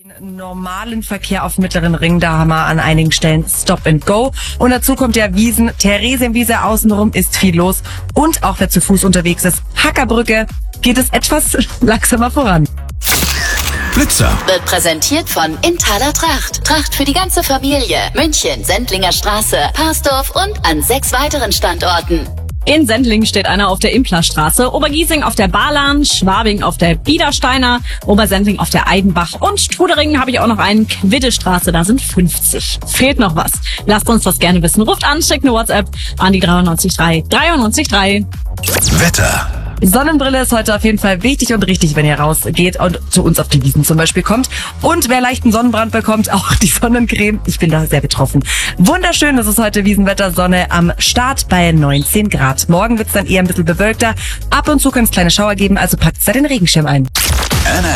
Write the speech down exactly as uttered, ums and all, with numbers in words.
Normalen Verkehr auf Mittleren Ring, da haben wir an einigen Stellen Stop and Go. Und dazu kommt der Wiesen, Theresienwiese außenrum ist viel los. Und auch wer zu Fuß unterwegs ist, Hackerbrücke, geht es etwas langsamer voran. Blitzer wird präsentiert von Inthaler Tracht. Tracht für die ganze Familie. München, Sendlinger Straße, Parsdorf und an sechs weiteren Standorten. In Sendling steht einer auf der Implerstraße, Obergiesing auf der Barlan, Schwabing auf der Biedersteiner, Obersendling auf der Eidenbach und Struderingen habe ich auch noch einen, Quiddestraße, da sind fünfzig. Fehlt noch was? Lasst uns das gerne wissen. Ruft an, schickt eine WhatsApp an die dreiundneunzig drei dreiundneunzig drei. Wetter. Sonnenbrille ist heute auf jeden Fall wichtig und richtig, wenn ihr rausgeht und zu uns auf die Wiesen zum Beispiel kommt. Und wer leichten Sonnenbrand bekommt, auch die Sonnencreme. Ich bin da sehr betroffen. Wunderschön, das ist heute Wiesenwetter, Sonne am Start bei neunzehn Grad. Morgen wird's dann eher ein bisschen bewölkter. Ab und zu können es kleine Schauer geben, also packt da den Regenschirm ein.